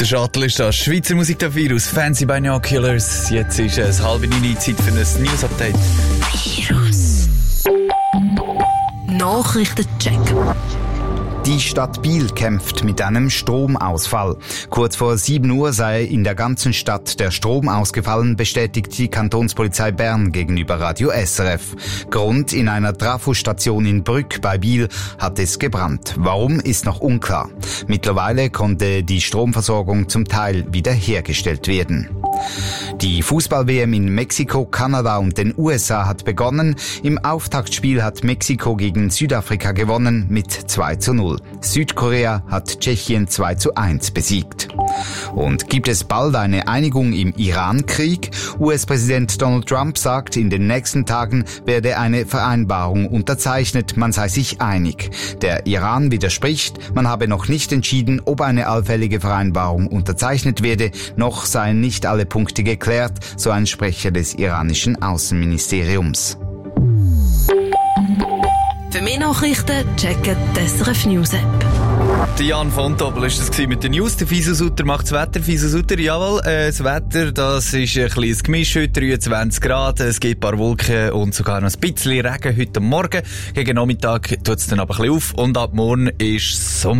Der Shuttle ist da. Schweizer Musik dafür aus Fancy Binoculars. Jetzt ist es 8:30 Zeit für ein News-Update. Virus. Nachrichtencheck. Die Stadt Biel kämpft mit einem Stromausfall. Kurz vor 7 Uhr sei in der ganzen Stadt der Strom ausgefallen, bestätigt die Kantonspolizei Bern gegenüber Radio SRF. Grund: in einer Trafostation in Brügg bei Biel hat es gebrannt. Warum, ist noch unklar. Mittlerweile konnte die Stromversorgung zum Teil wiederhergestellt werden. Die Fußball-WM in Mexiko, Kanada und den USA hat begonnen. Im Auftaktspiel hat Mexiko gegen Südafrika gewonnen mit 2:0. Südkorea hat Tschechien 2:1 besiegt. Und gibt es bald eine Einigung im Iran-Krieg? US-Präsident Donald Trump sagt, in den nächsten Tagen werde eine Vereinbarung unterzeichnet, man sei sich einig. Der Iran widerspricht, man habe noch nicht entschieden, ob eine allfällige Vereinbarung unterzeichnet werde, noch seien nicht alle Punkte geklärt, so ein Sprecher des iranischen Außenministeriums. Für mehr Nachrichten checken die SRF News App. Der Jan von Tobel ist das mit den News. Der Fiso Sutter macht das Wetter. Fiso Sutter, jawohl, das Wetter, das ist ein kleines Gemisch heute, 23 Grad, es gibt ein paar Wolken und sogar noch ein bisschen Regen heute Morgen. Gegen Nachmittag tut es dann aber ein bisschen auf und ab morgen ist Sommer.